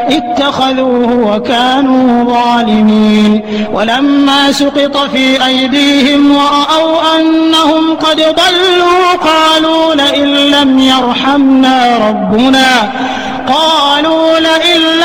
اتخذوه وكانوا ظالمين. ولما سقط في أيديهم ورأوا أنهم قد ضلوا قالوا لئن لم يرحمنا ربنا